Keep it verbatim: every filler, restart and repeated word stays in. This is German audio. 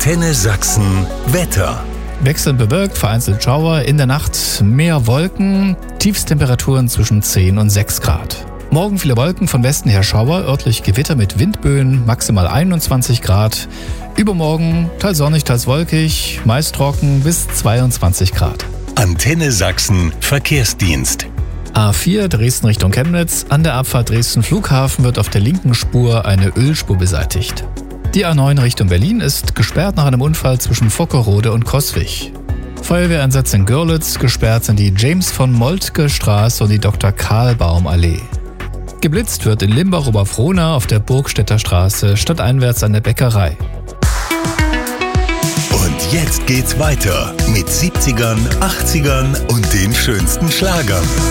Antenne Sachsen Wetter. Wechselnd bewölkt, vereinzelt Schauer, in der Nacht mehr Wolken, Tiefstemperaturen zwischen zehn und sechs Grad. Morgen viele Wolken, von Westen her Schauer, örtlich Gewitter mit Windböen, maximal einundzwanzig Grad. Übermorgen teils sonnig, teils wolkig, meist trocken bis zweiundzwanzig Grad. Antenne Sachsen Verkehrsdienst. A vier Dresden Richtung Chemnitz. An der Abfahrt Dresden Flughafen wird auf der linken Spur eine Ölspur beseitigt. Die A neun Richtung Berlin ist gesperrt nach einem Unfall zwischen Vockerode und Coswig. Feuerwehreinsatz in Görlitz, gesperrt sind die James-von-Moltke-Straße und die Doktor-Karl-Baum-Allee. Geblitzt wird in Limbach-Oberfrohna auf der Burgstädter Straße stadteinwärts an der Bäckerei. Und jetzt geht's weiter mit siebzigern, achtzigern und den schönsten Schlagern.